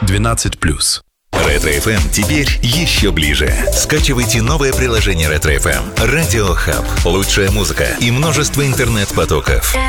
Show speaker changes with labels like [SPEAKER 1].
[SPEAKER 1] 12+.
[SPEAKER 2] Ретро-ФМ теперь еще ближе. Скачивайте новое приложение Ретро-ФМ. Радио Хаб. Лучшая музыка и множество интернет-потоков.